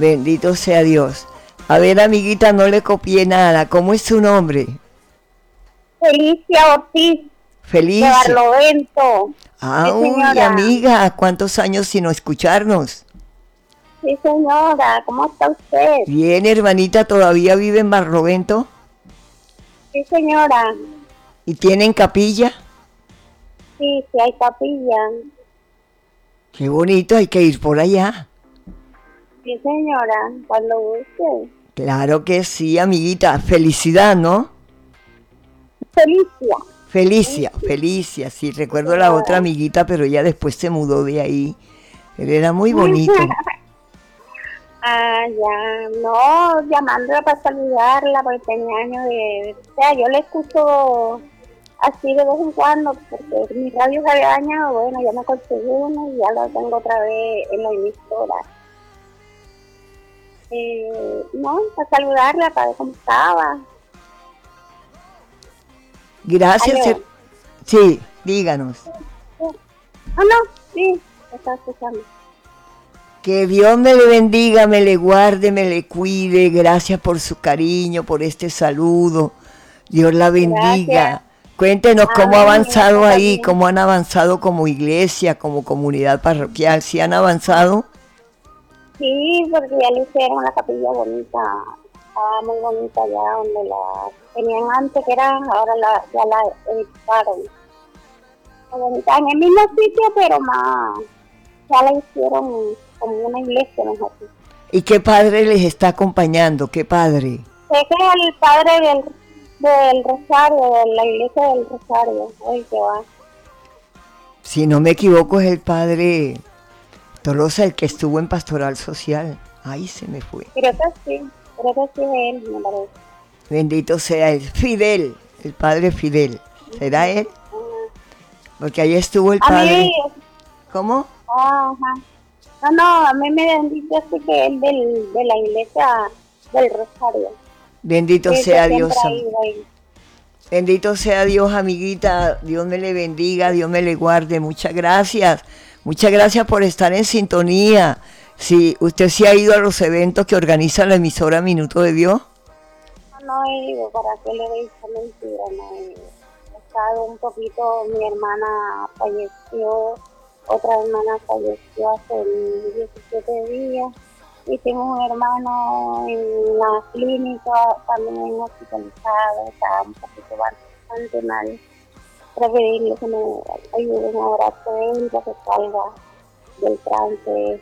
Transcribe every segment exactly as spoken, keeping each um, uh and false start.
Bendito sea Dios. A ver, amiguita, no le copié nada. ¿Cómo es su nombre? Felicia Ortiz, de Felicia. Barlovento. Ah, Sí, uy, señora. amiga, ¿cuántos años sin no escucharnos? Sí, señora, ¿cómo está usted? Bien, hermanita, ¿todavía vive en Barlovento? Sí, señora. ¿Y tienen capilla? Sí, sí hay capilla. Qué bonito, hay que ir por allá. Sí, señora, cuando guste. Claro que sí, amiguita. Felicidad, ¿no? Felicia. Felicia, Felicia, sí, recuerdo la otra Señora. amiguita, pero ella después se mudó de ahí. Él era muy bonito. Ah, ya, no, llamándola para saludarla, porque tenía años de... O sea, yo le escucho así de vez en cuando, porque mi radio se había dañado, bueno, ya me conseguí uno y ya lo tengo otra vez en la emisora. Eh, no, para saludarla, para ver cómo estaba. Gracias. Aló. her- Sí, díganos. Ah, no, sí, estaba escuchando. Que Dios me le bendiga, me le guarde, me le cuide. Gracias por su cariño, por este saludo. Dios la bendiga. Gracias. Cuéntenos cómo ha Amén, y avanzado usted ahí, también. cómo han avanzado como iglesia, como comunidad parroquial. ¿Sí han avanzado? Sí, porque ya le hicieron la capilla bonita. Estaba muy bonita ya donde la tenían antes, que era, ahora la, ya la editaron. Está bonita, en el mismo sitio, pero más, ya la hicieron como una iglesia, mejor dicho. ¿Y qué padre les está acompañando? ¿Qué padre? Sé que es el padre del, del Rosario, de la iglesia del Rosario, el que va. Si no me equivoco es el padre Tolosa, el que estuvo en Pastoral Social. Ahí se me fue. Creo que sí, creo que sí es él, me parece. Bendito sea el Fidel, el padre Fidel. ¿Será él? Porque ahí estuvo el A padre. mí, ¿Cómo? ajá. No, no, a mí me han dicho así que es del, de la iglesia del Rosario. Bendito Sí, que sea siempre Dios. ha am- ido ahí. Bendito sea Dios, amiguita. Dios me le bendiga, Dios me le guarde. Muchas gracias. Muchas gracias por estar en sintonía. Si usted sí ha ido a los eventos que organiza la emisora Minuto de Dios. No, no he ido, ¿para qué le he dicho mentira? No he ido. He estado un poquito, mi hermana falleció, otra hermana falleció hace diecisiete días. Y tengo un hermano en la clínica, también hospitalizado, está un poquito bastante mal. Preferirle que me ayuden a orar por él para que salga del trance.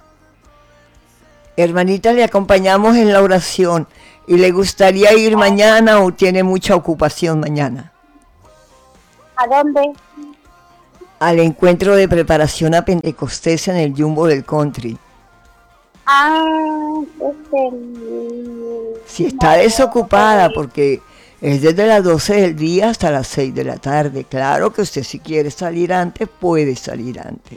Hermanita, le acompañamos en la oración. ¿Y le gustaría ir mañana o tiene mucha ocupación mañana? ¿A dónde? Al encuentro de preparación a Pentecostés en el Jumbo del Country. Ah, este... mm, Si está no, no puedo desocupada, ir. porque es desde las doce del día hasta las seis de la tarde. Claro que usted si quiere salir antes, puede salir antes.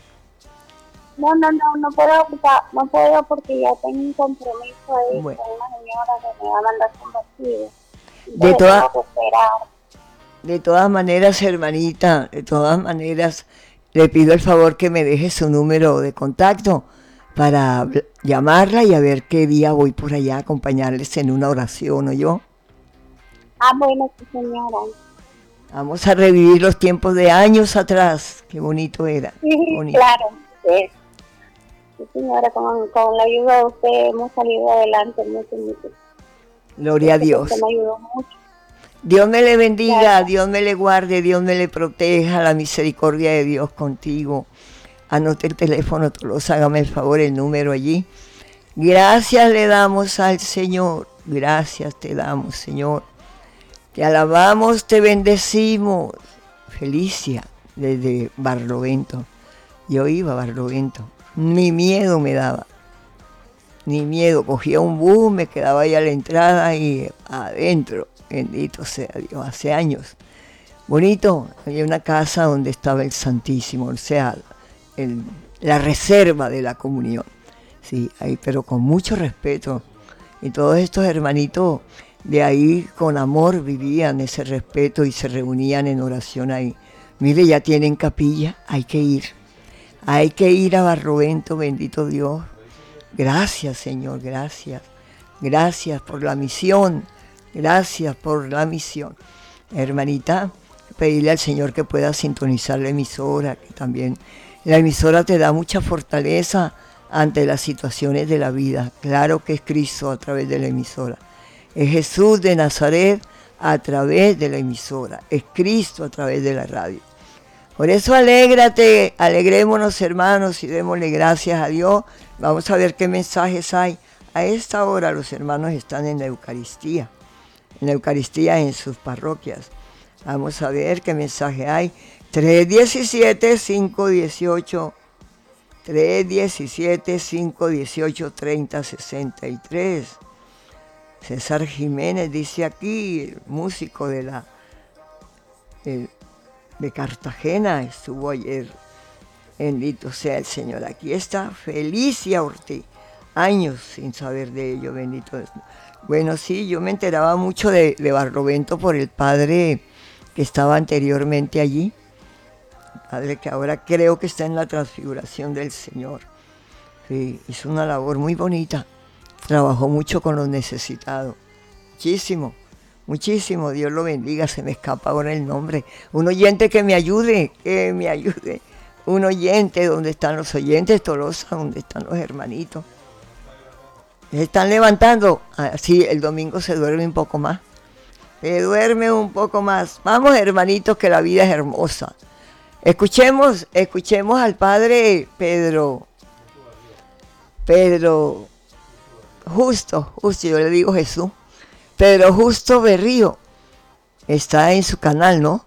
No, no, no, no puedo, ocupar- no puedo porque ya tengo un compromiso ahí Bueno, con una señora que me va a mandar con vestido. de, Entonces toda, tengo que esperar. de todas maneras, hermanita, de todas maneras, le pido el favor que me deje su número de contacto para habl- llamarla y a ver qué día voy por allá a acompañarles en una oración o yo. Ah, bueno, sí, señora. Vamos a revivir los tiempos de años atrás. Qué bonito era. Sí, Bonito. claro. Sí, sí, señora, con, con la ayuda de usted hemos salido adelante mucho, mucho. Gloria a Este, Dios. usted me ayudó mucho. Dios me le bendiga, Gracias. Dios me le guarde, Dios me le proteja, la misericordia de Dios contigo. Anote el teléfono, todos hágame el favor, el número allí. Gracias le damos al Señor, gracias te damos, Señor. Te alabamos, te bendecimos. Felicia, desde Barlovento. Yo iba a Barlovento, ni miedo me daba, ni miedo. Cogía un bus, me quedaba ahí a la entrada y adentro. Bendito sea Dios, hace años. Bonito, había una casa donde estaba el Santísimo, o sea, el, la reserva de la comunión. Sí, ahí, pero con mucho respeto. Y todos estos hermanitos de ahí con amor vivían ese respeto y se reunían en oración ahí. Mire, ya tienen capilla, hay que ir. Hay que ir a Barlovento, bendito Dios. Gracias, Señor, gracias. Gracias por la misión. Gracias por la misión. Hermanita, pedirle al Señor que pueda sintonizar la emisora, que también la emisora te da mucha fortaleza ante las situaciones de la vida. Claro que es Cristo a través de la emisora. Es Jesús de Nazaret a través de la emisora. Es Cristo a través de la radio. Por eso alégrate, alegrémonos hermanos y démosle gracias a Dios. Vamos a ver qué mensajes hay. A esta hora los hermanos están en la Eucaristía. En la Eucaristía en sus parroquias. Vamos a ver qué mensaje hay. tres diecisiete, cinco dieciocho, tres diecisiete, cinco dieciocho, treinta sesenta y tres. César Jiménez dice aquí, el músico de la el, de Cartagena, estuvo ayer. Bendito sea el Señor. Aquí está Felicia Ortiz. Años sin saber de ello, bendito. Bueno, sí, yo me enteraba mucho de, de Barlovento por el padre que estaba anteriormente allí. Padre que ahora creo que está en la transfiguración del Señor. Sí, hizo una labor muy bonita. Trabajó mucho con los necesitados. Muchísimo, muchísimo. Dios lo bendiga. Se me escapa ahora el nombre. Un oyente que me ayude, que me ayude. Un oyente, ¿dónde están los oyentes? Tolosa, ¿dónde están los hermanitos? Se están levantando. Así el domingo se duerme un poco más. Se duerme un poco más. Vamos, hermanitos, que la vida es hermosa. Escuchemos, escuchemos al padre Pedro. Pedro Justo, justo, yo le digo Jesús. Pedro Justo Berrío. Está en su canal, ¿no?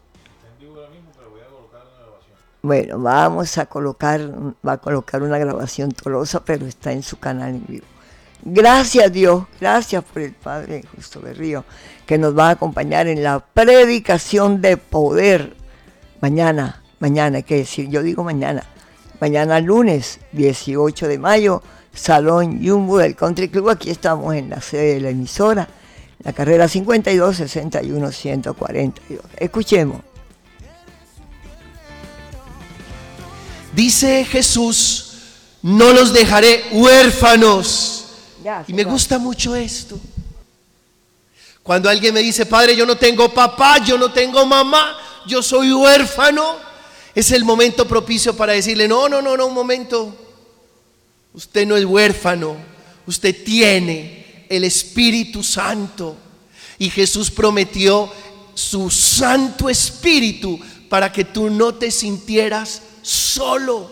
Bueno, vamos a colocar, va a colocar una grabación Tolosa, pero está en su canal en vivo. Gracias Dios, gracias por el Padre Justo Berrío, que nos va a acompañar en la predicación de poder. Mañana, mañana, hay que decir, yo digo mañana, mañana lunes dieciocho de mayo, Salón Jumbo del Country Club. Aquí estamos en la sede de la emisora, la carrera cincuenta y dos, sesenta y uno, ciento cuarenta y dos. Escuchemos. Dice Jesús, no los dejaré huérfanos. Ya, y me gusta mucho esto. Cuando alguien me dice, padre, yo no tengo papá, yo no tengo mamá, yo soy huérfano, es el momento propicio para decirle, no, no, no, no, un momento. Usted no es huérfano, usted tiene el Espíritu Santo. Y Jesús prometió su Santo Espíritu para que tú no te sintieras solo.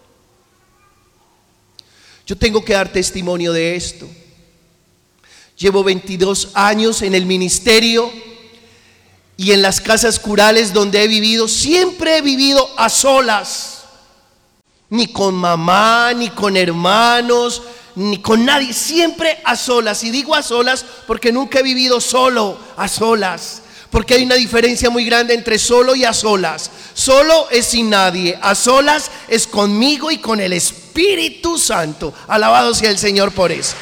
Yo tengo que dar testimonio de esto. Llevo veintidós años en el ministerio y en las casas curales donde he vivido, siempre he vivido a solas. Ni con mamá, ni con hermanos, ni con nadie, siempre a solas. Y digo a solas porque nunca he vivido solo, a solas. Porque hay una diferencia muy grande entre solo y a solas. Solo es sin nadie, a solas es conmigo y con el Espíritu Santo. Alabado sea el Señor por eso.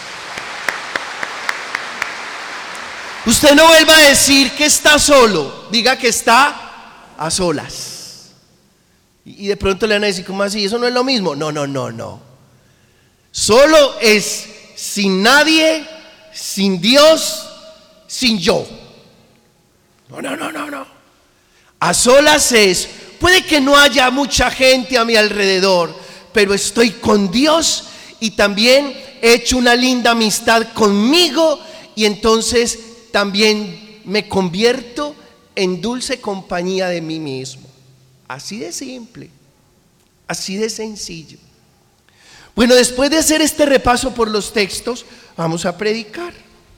Usted no vuelva a decir que está solo, diga que está a solas. Y de pronto le van a decir, ¿cómo así? Eso no es lo mismo. No, no, no, no. Solo es sin nadie, sin Dios, sin yo. No, no, no, no, no. A solas es, puede que no haya mucha gente a mi alrededor, pero estoy con Dios y también he hecho una linda amistad conmigo y entonces también me convierto en dulce compañía de mí mismo. Así de simple, así de sencillo. Bueno, después de hacer este repaso por los textos, vamos a predicar.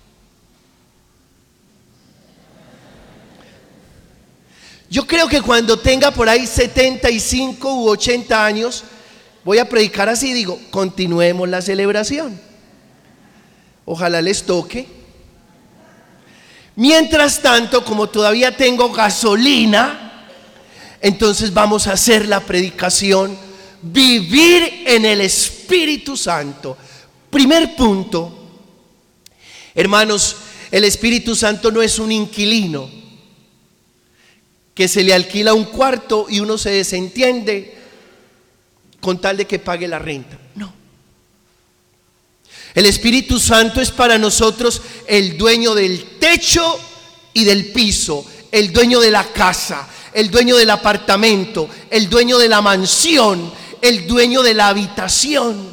Yo creo que cuando tenga por ahí setenta y cinco u ochenta años, voy a predicar así, digo, continuemos la celebración. Ojalá les toque. Mientras tanto, como todavía tengo gasolina, entonces vamos a hacer la predicación, vivir en el Espíritu Santo. Primer punto, hermanos, el Espíritu Santo no es un inquilino que se le alquila un cuarto y uno se desentiende con tal de que pague la renta. No. El Espíritu Santo es para nosotros el dueño del techo y del piso, el dueño de la casa, el dueño del apartamento, el dueño de la mansión, el dueño de la habitación.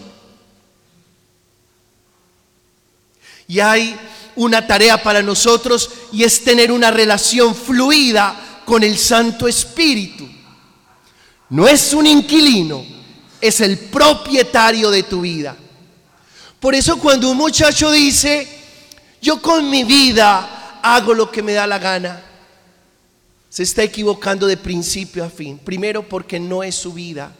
Y hay una tarea para nosotros, y es tener una relación fluida con el Santo Espíritu. No es un inquilino, es el propietario de tu vida. Por eso cuando un muchacho dice, yo con mi vida hago lo que me da la gana, se está equivocando de principio a fin. Primero, porque no es su vida.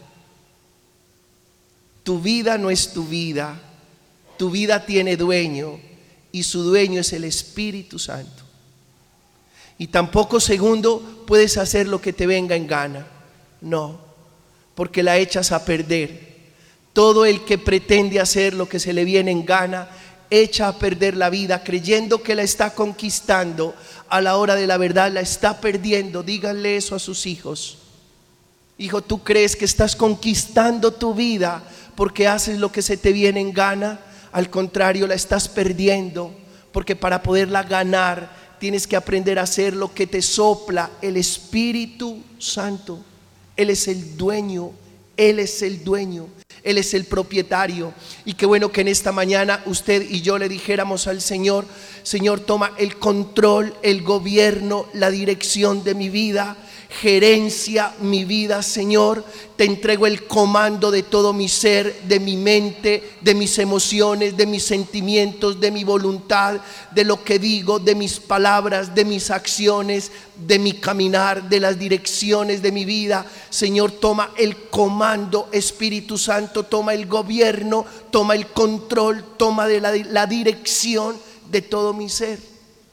Tu vida no es tu vida. Tu vida tiene dueño, y su dueño es el Espíritu Santo. Y tampoco, segundo, puedes hacer lo que te venga en gana. No, porque la echas a perder. Todo el que pretende hacer lo que se le viene en gana, echa a perder la vida, creyendo que la está conquistando. A la hora de la verdad la está perdiendo. Díganle eso a sus hijos. Hijo, ¿tú crees que estás conquistando tu vida porque haces lo que se te viene en gana? Al contrario, la estás perdiendo, porque para poderla ganar tienes que aprender a hacer lo que te sopla el Espíritu Santo. Él es el dueño, Él es el dueño, Él es el propietario. Y qué bueno que en esta mañana usted y yo le dijéramos al Señor: Señor, toma el control, el gobierno, la dirección de mi vida. Gerencia mi vida, Señor. Te entrego el comando de todo mi ser, de mi mente, de mis emociones, de mis sentimientos, de mi voluntad, de lo que digo, de mis palabras, de mis acciones, de mi caminar, de las direcciones de mi vida. Señor, toma el comando. Espíritu Santo, toma el gobierno, toma el control, toma de la, la dirección de todo mi ser.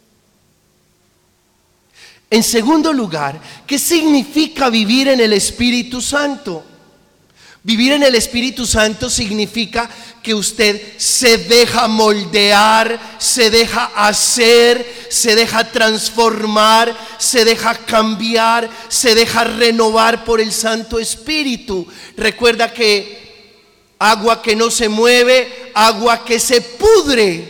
En segundo lugar, ¿qué significa vivir en el Espíritu Santo? Vivir en el Espíritu Santo significa que usted se deja moldear, se deja hacer, se deja transformar, se deja cambiar, se deja renovar por el Santo Espíritu. Recuerda que agua que no se mueve, agua que se pudre.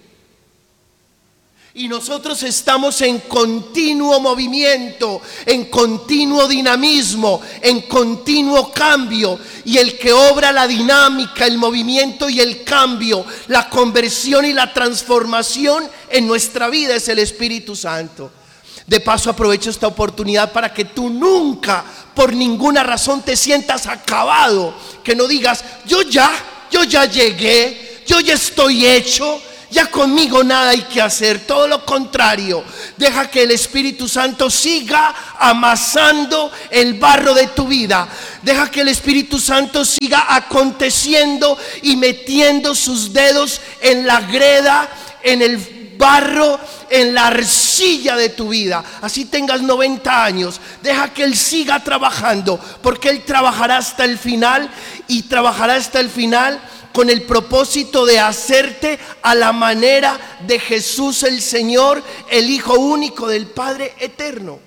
Y nosotros estamos en continuo movimiento, en continuo dinamismo, en continuo cambio. Y el que obra la dinámica, el movimiento y el cambio, la conversión y la transformación en nuestra vida es el Espíritu Santo. De paso, aprovecho esta oportunidad para que tú nunca, por ninguna razón, te sientas acabado. Que no digas, yo ya, yo ya llegué, yo ya estoy hecho. Ya conmigo nada hay que hacer. Todo lo contrario, deja que el Espíritu Santo siga amasando el barro de tu vida. Deja que el Espíritu Santo siga aconteciendo y metiendo sus dedos en la greda, en el barro, en la arcilla de tu vida. Así tengas noventa años, deja que Él siga trabajando, porque Él trabajará hasta el final, y trabajará hasta el final con el propósito de hacerte a la manera de Jesús el Señor, el Hijo único del Padre eterno.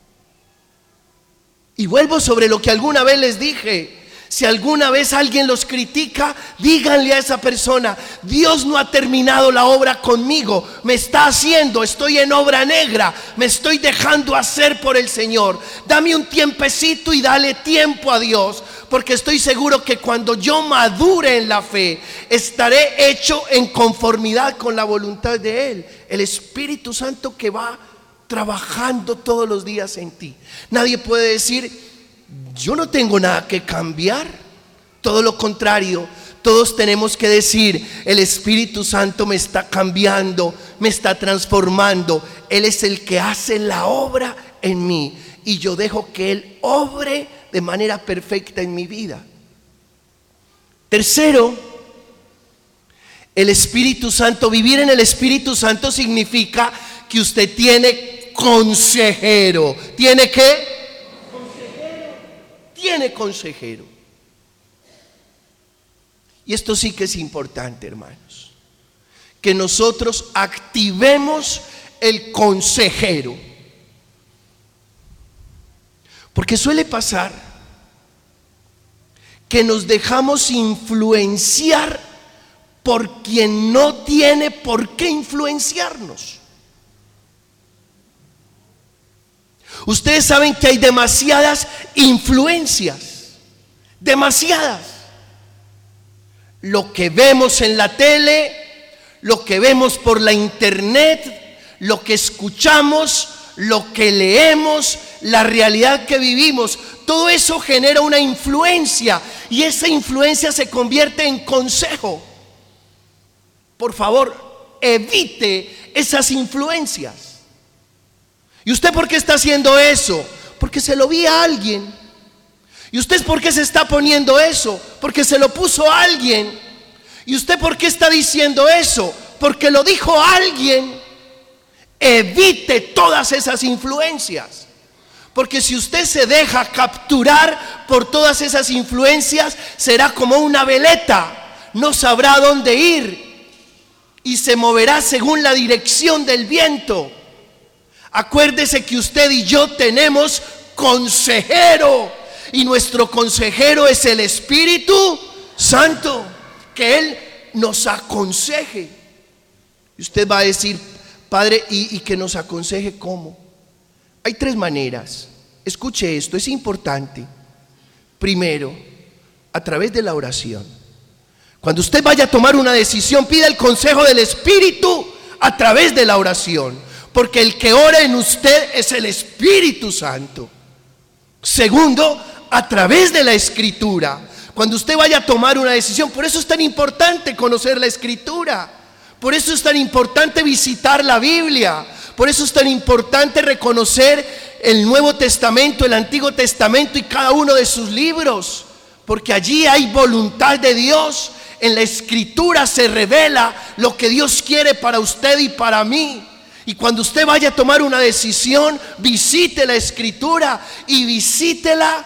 Y vuelvo sobre lo que alguna vez les dije. Si alguna vez alguien los critica, díganle a esa persona: Dios no ha terminado la obra conmigo, me está haciendo, estoy en obra negra, me estoy dejando hacer por el Señor. Dame un tiempecito y dale tiempo a Dios, porque estoy seguro que cuando yo madure en la fe, estaré hecho en conformidad con la voluntad de Él. El Espíritu Santo que va trabajando todos los días en ti. Nadie puede decir: yo no tengo nada que cambiar. Todo lo contrario, todos tenemos que decir: el Espíritu Santo me está cambiando, me está transformando. Él es el que hace la obra en mí, y yo dejo que Él obre de manera perfecta en mi vida. Tercero, el Espíritu Santo, vivir en el Espíritu Santo significa que usted tiene consejero. ¿Tiene qué? Tiene consejero. Y esto sí que es importante, hermanos, que nosotros activemos el consejero. Porque suele pasar que nos dejamos influenciar por quien no tiene por qué influenciarnos. Ustedes saben que hay demasiadas influencias, demasiadas. Lo que vemos en la tele, lo que vemos por la internet, lo que escuchamos, lo que leemos, la realidad que vivimos, todo eso genera una influencia y esa influencia se convierte en consejo. Por favor, evite esas influencias. ¿Y usted por qué está haciendo eso? Porque se lo vi a alguien. ¿Y usted por qué se está poniendo eso? Porque se lo puso a alguien. ¿Y usted por qué está diciendo eso? Porque lo dijo alguien. Evite todas esas influencias. Porque si usted se deja capturar por todas esas influencias, será como una veleta. No sabrá dónde ir y se moverá según la dirección del viento. Acuérdese que usted y yo tenemos consejero, y nuestro consejero es el Espíritu Santo, que Él nos aconseje. Y usted va a decir: Padre, ¿y, y que nos aconseje cómo? Hay tres maneras. Escuche esto, es importante. Primero, a través de la oración. Cuando usted vaya a tomar una decisión, pida el consejo del Espíritu a través de la oración, porque el que ora en usted es el Espíritu Santo. Segundo, a través de la Escritura. Cuando usted vaya a tomar una decisión, por eso es tan importante conocer la Escritura. Por eso es tan importante visitar la Biblia. Por eso es tan importante reconocer el Nuevo Testamento, el Antiguo Testamento y cada uno de sus libros. Porque allí hay voluntad de Dios. En la Escritura se revela lo que Dios quiere para usted y para mí. Y cuando usted vaya a tomar una decisión, visite la Escritura y visítela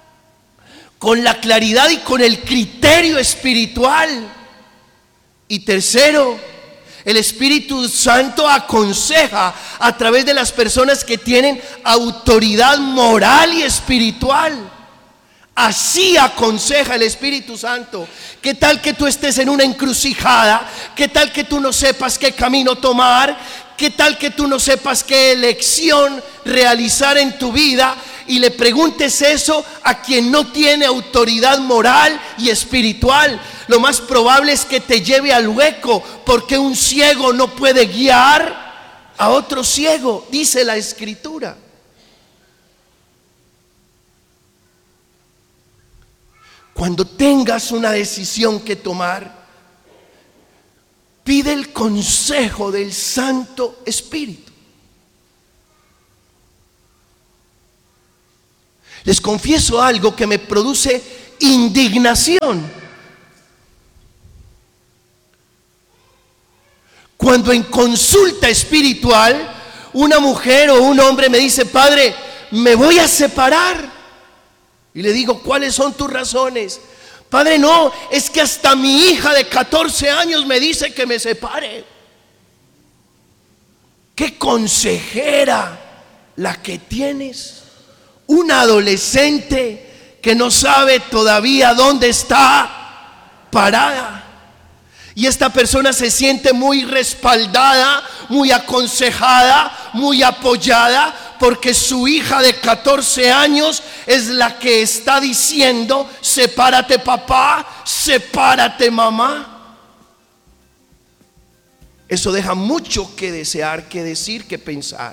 con la claridad y con el criterio espiritual. Y tercero, el Espíritu Santo aconseja a través de las personas que tienen autoridad moral y espiritual. Así aconseja el Espíritu Santo. ¿Qué tal que tú estés en una encrucijada? ¿Qué tal que tú no sepas qué camino tomar? ¿Qué tal que tú no sepas qué elección realizar en tu vida? Y le preguntes eso a quien no tiene autoridad moral y espiritual. Lo más probable es que te lleve al hueco, porque un ciego no puede guiar a otro ciego, dice la Escritura. Cuando tengas una decisión que tomar, pide el consejo del Santo Espíritu. Les confieso algo que me produce indignación. Cuando en consulta espiritual una mujer o un hombre me dice: Padre, me voy a separar. Y le digo: ¿cuáles son tus razones? Padre, no, es que hasta mi hija de catorce años me dice que me separe. ¿Qué consejera la que tienes? Una adolescente que no sabe todavía dónde está parada. Y esta persona se siente muy respaldada, muy aconsejada, muy apoyada, porque su hija de catorce años es la que está diciendo: sepárate papá, sepárate mamá. Eso deja mucho que desear, que decir, que pensar.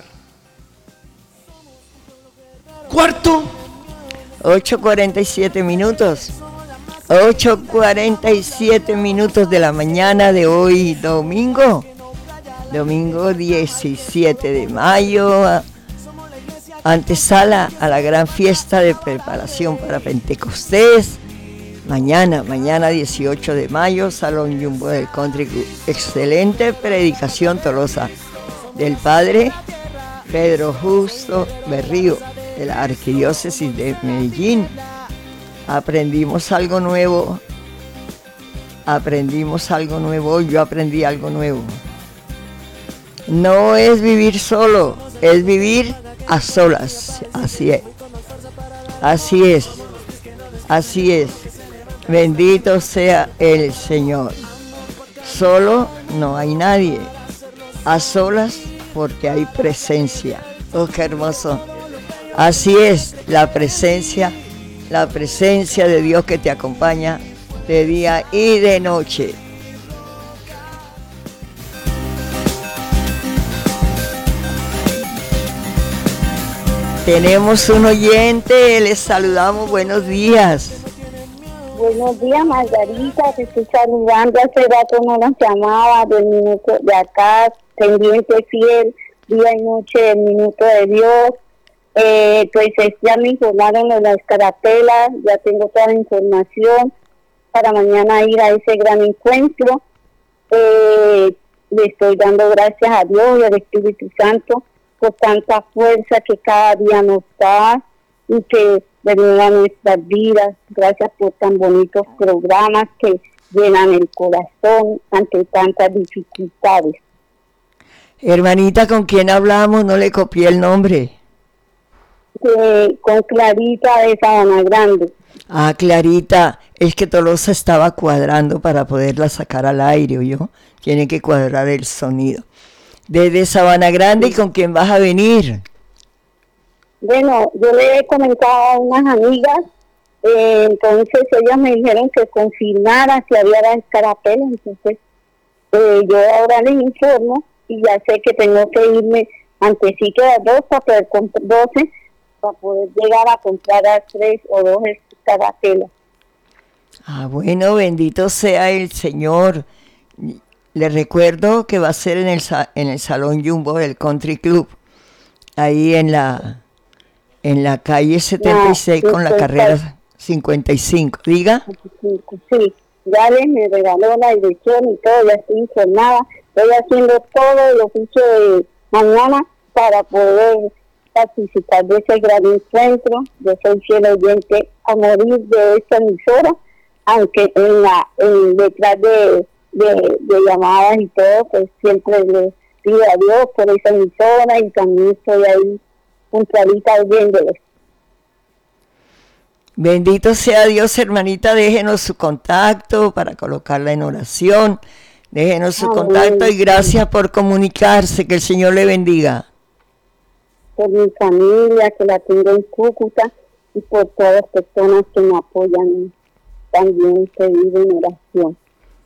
Cuarto, ocho cuarenta y siete minutos. ocho cuarenta y siete minutos de la mañana de hoy, domingo. Domingo diecisiete de mayo. Antesala a la gran fiesta de preparación para Pentecostés. Mañana, mañana dieciocho de mayo, Salón Jumbo del Country Club. Excelente predicación Tolosa del Padre Pedro Justo Berrío, de la Arquidiócesis de Medellín. Aprendimos algo nuevo. Aprendimos algo nuevo. Yo aprendí algo nuevo. No es vivir solo, es vivir a solas. Así es. Así es. Así es. Bendito sea el Señor. Solo no hay nadie. A solas porque hay presencia. Oh, qué hermoso. Así es, la presencia, la presencia de Dios que te acompaña de día y de noche. Tenemos un oyente, les saludamos, buenos días. Buenos días, Margarita, te estoy saludando. Hace rato no nos llamaba del minuto de acá, pendiente fiel, día y noche del minuto de Dios. Eh, pues ya me informaron de las carapelas, ya tengo toda la información para mañana ir a ese gran encuentro. Eh, le estoy dando gracias a Dios y al Espíritu Santo por tanta fuerza que cada día nos da y que renueva nuestras vidas. Gracias por tan bonitos programas que llenan el corazón ante tantas dificultades. Hermanita, ¿con quién hablamos? No le copié el nombre. Eh, con Clarita de Sabana Grande. Ah, Clarita, es que Tolosa estaba cuadrando para poderla sacar al aire, ¿oyó? Tiene que cuadrar el sonido. Desde Sabana Grande, ¿y con quién vas a venir? Bueno, yo le he comentado a unas amigas, eh, entonces ellas me dijeron que confirmara si había la escarapela, entonces eh, yo ahora les informo y ya sé que tengo que irme antesito de las dos para poder comprar doce, para poder llegar a comprar a tres o dos escarapelas. Ah, bueno, bendito sea el Señor. Le recuerdo que va a ser en el, en el Salón Jumbo del Country Club, ahí en la, en la calle setenta y seis no, con la carrera cincuenta y cinco. Diga. Sí, ya les me regaló la dirección y todo, ya estoy informada. Estoy haciendo todo el oficio de mañana para poder participar de ese gran encuentro. Yo soy fiel oyente a morir de esta emisora, aunque en la en detrás de De, de llamadas y todo, pues siempre le pido a Dios por esa emisora y también estoy ahí puntualita oyéndoles. Bendito sea Dios, hermanita, déjenos su contacto para colocarla en oración, déjenos su Amén. Contacto y gracias por comunicarse, que el Señor le bendiga. Por mi familia, que la tengo en Cúcuta, y por todas las personas que me apoyan también, que viven en oración.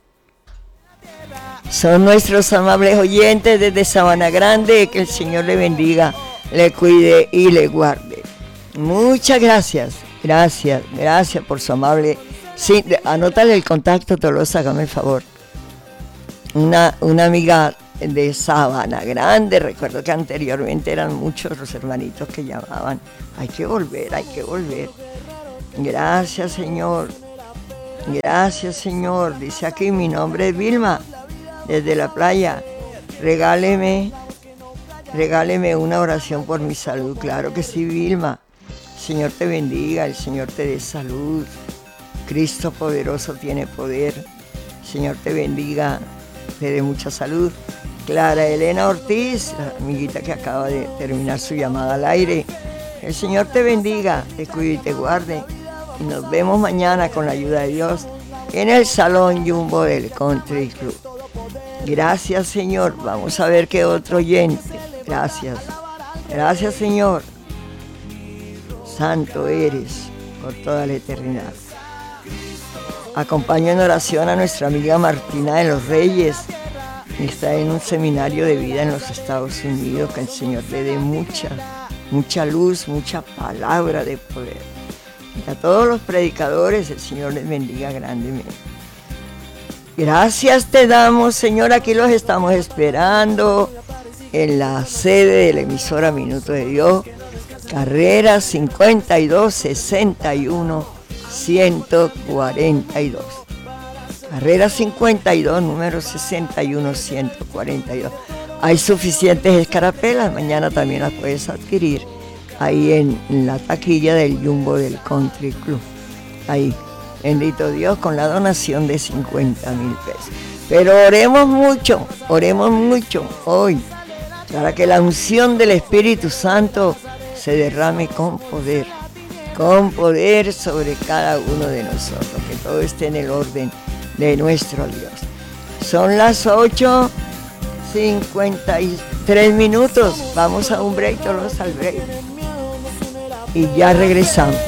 Son nuestros amables oyentes desde Sabana Grande, que el Señor le bendiga, le cuide y le guarde. Muchas gracias, gracias, gracias por su amable... Sí, anótale el contacto, Tolosa, hágame el favor. Una, una amiga de Sabana Grande, recuerdo que anteriormente eran muchos los hermanitos que llamaban. Hay que volver, hay que volver. Gracias, Señor. Gracias, Señor. Dice aquí, mi nombre es Vilma, desde la playa. Regáleme, regáleme una oración por mi salud. Claro que sí, Vilma. El Señor te bendiga, el Señor te dé salud. Cristo poderoso tiene poder. El Señor te bendiga, te dé mucha salud. Clara Elena Ortiz, la amiguita que acaba de terminar su llamada al aire. El Señor te bendiga, te cuide y te guarde. Y nos vemos mañana con la ayuda de Dios en el Salón Jumbo del Country Club. Gracias, Señor. Vamos a ver qué otro oyente. Gracias. Gracias, Señor. Santo eres por toda la eternidad. Acompaño en oración a nuestra amiga Martina de los Reyes. Está en un seminario de vida en los Estados Unidos. Que el Señor le dé mucha, mucha luz, mucha palabra de poder. Y a todos los predicadores, el Señor les bendiga grandemente. Gracias te damos, Señor, aquí los estamos esperando en la sede de la emisora Minuto de Dios, carrera cincuenta y dos, sesenta y uno, ciento cuarenta y dos. Carrera cincuenta y dos, número sesenta y uno, ciento cuarenta y dos. Hay suficientes escarapelas, mañana también las puedes adquirir ahí en, en la taquilla del Jumbo del Country Club. Ahí, bendito Dios, con la donación de cincuenta mil pesos. Pero oremos mucho, oremos mucho hoy, para que la unción del Espíritu Santo se derrame con poder, con poder sobre cada uno de nosotros, que todo esté en el orden de nuestro Dios. Son las ocho cincuenta y tres minutos. Vamos a un break, todos al break. Y ya regresamos.